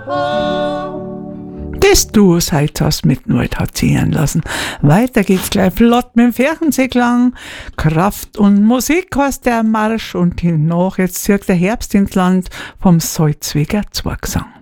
Das Duo Seiters mit Not hat ziehen lassen. Weiter geht's gleich flott mit dem Fernsehklang. Kraft und Musik heißt der Marsch und hinaus jetzt zirkt der Herbst ins Land vom Salzweger Zwergsang.